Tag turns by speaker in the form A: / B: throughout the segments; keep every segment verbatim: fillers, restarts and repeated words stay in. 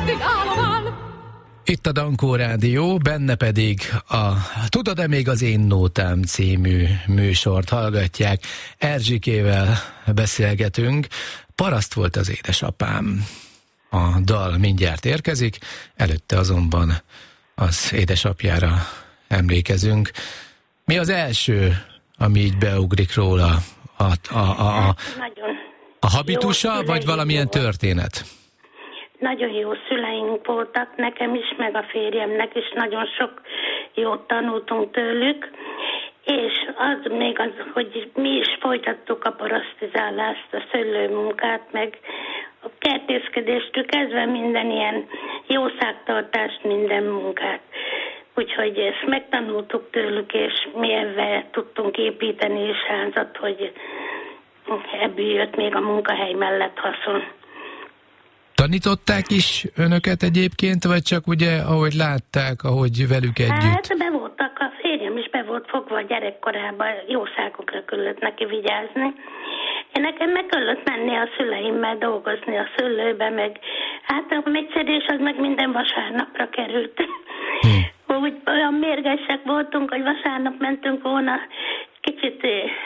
A: Itt a Dankó Rádió, benne pedig a Tudod-e még az én nótám című műsort hallgatják. Erzsikével beszélgetünk. Paraszt volt az édesapám. A dal mindjárt érkezik, előtte azonban az édesapjára emlékezünk. Mi az első, ami így beugrik róla? A, a, a, a, a habitusa, vagy valamilyen történet?
B: Nagyon jó szüleink voltak, nekem is, meg a férjemnek is, nagyon sok jót tanultunk tőlük, és az még az, hogy mi is folytattuk a parasztizálást, a szőlőmunkát, meg a kertészkedéstől kezdve minden ilyen jószágtartást, minden munkát. Úgyhogy ezt megtanultuk tőlük, és mi ebben tudtunk építeni is házat, hogy ebből jött még a munkahely mellett haszon.
A: Tanították is önöket egyébként, vagy csak ugye, ahogy látták, ahogy velük együtt?
B: Hát be voltak, a férjem is be volt fogva a gyerekkorában, jószágokra kellett neki vigyázni. Én nekem meg kellett menni a szüleimmel dolgozni a szőlőbe, meg hát a megyszerés az meg minden vasárnapra került. Hm. Úgy olyan mérgesek voltunk, hogy vasárnap mentünk volna kicsit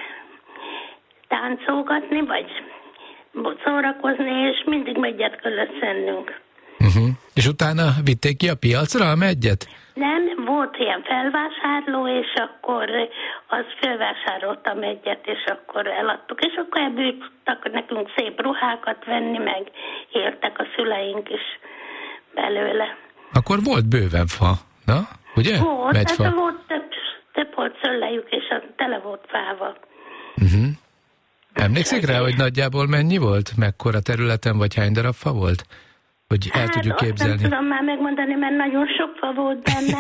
B: táncolgatni, vagy szórakozni, és mindig megyet kellett szennünk.
A: Uh-huh. És utána vitték ki a piacra a megyet?
B: Nem, volt ilyen felvásárló, és akkor az felvásárolta a megyet, és akkor eladtuk, és akkor ebből tudtak nekünk szép ruhákat venni, meg éltek a szüleink is belőle.
A: Akkor volt bőven fa, na? Ugye?
B: Volt, ez volt több, több volt szőlejük, és az tele volt fával.
A: Uh-huh. Emlékszik rá, hogy nagyjából mennyi volt? Mekkora területen, vagy hány darab fa volt? Hogy el
B: hát
A: tudjuk képzelni.
B: Nem tudom már megmondani, mert nagyon sok fa volt benne.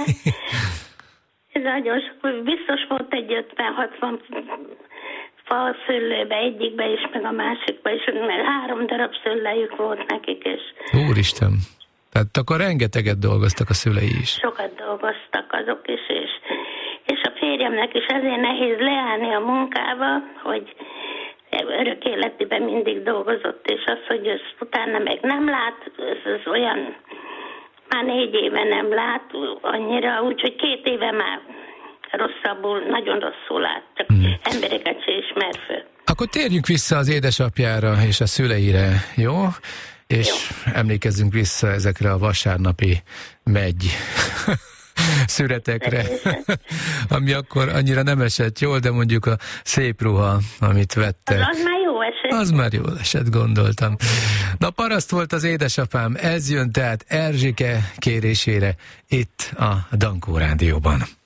B: Ez nagyon sok, biztos volt egy ötven-hatvan fa a szőlőbe, egyikbe is, meg a másikba is, mert három darab szőlejük volt nekik is.
A: Úristen! Tehát akkor rengeteget dolgoztak a szülei is.
B: Sokat dolgoztak azok is, és, és a férjemnek is ezért nehéz leállni a munkába, hogy örök életében mindig dolgozott, és az, hogy ezt utána meg nem lát, ez, ez olyan, már négy éve nem lát annyira, úgyhogy két éve már rosszabbul, nagyon rosszul lát, csak mm. embereket se ismer föl.
A: Akkor térjünk vissza az édesapjára és a szüleire, jó? És jó. Emlékezzünk vissza ezekre a vasárnapi megy szüretekre, ami akkor annyira nem esett jól, de mondjuk a szép ruha, amit vettek.
B: Az, az már jó esett.
A: Az már jól esett, gondoltam. Na, paraszt volt az édesapám, ez jön tehát Erzsike kérésére itt a Dankó Rádióban.